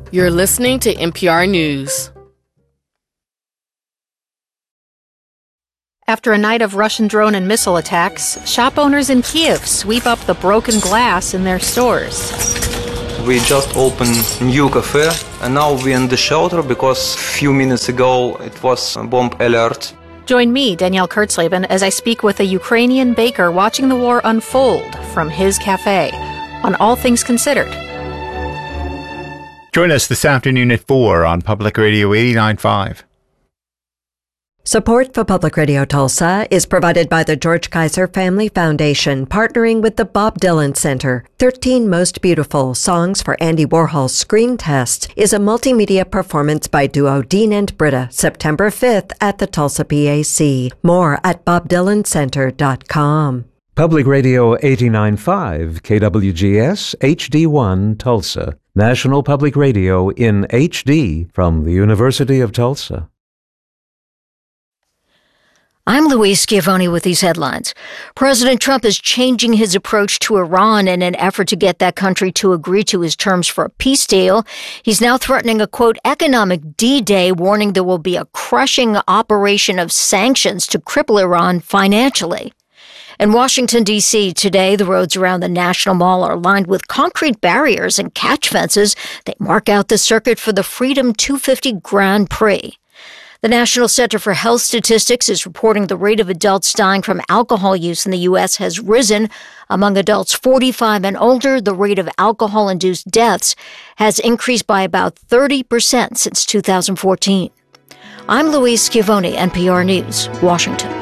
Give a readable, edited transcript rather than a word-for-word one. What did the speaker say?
You're listening to NPR News. After a night of Russian drone and missile attacks, shop owners in Kyiv sweep up the broken glass in their stores. We just opened new cafe and now we're in the shelter because a few minutes ago it was a bomb alert. Join me, Danielle Kurtzleben, as I speak with a Ukrainian baker watching the war unfold from his cafe on All Things Considered. Join us this afternoon at 4 on Public Radio 89.5. Support for Public Radio Tulsa is provided by the George Kaiser Family Foundation, partnering with the Bob Dylan Center. 13 Most Beautiful Songs for Andy Warhol's Screen Test is a multimedia performance by duo Dean and Britta, September 5th at the Tulsa PAC. More at bobdylancenter.com. Public Radio 89.5, KWGS, HD1, Tulsa. National Public Radio in HD from the University of Tulsa. I'm Louise Schiavone with these headlines. President Trump is changing his approach to Iran in an effort to get that country to agree to his terms for a peace deal. He's now threatening a, quote, economic D-Day, warning there will be a crushing operation of sanctions to cripple Iran financially. In Washington, D.C., today, the roads around the National Mall are lined with concrete barriers and catch fences. They mark out the circuit for the Freedom 250 Grand Prix. The National Center for Health Statistics is reporting the rate of adults dying from alcohol use in the U.S. has risen. Among adults 45 and older, the rate of alcohol-induced deaths has increased by about 30% since 2014. I'm Louise Schiavone, NPR News, Washington.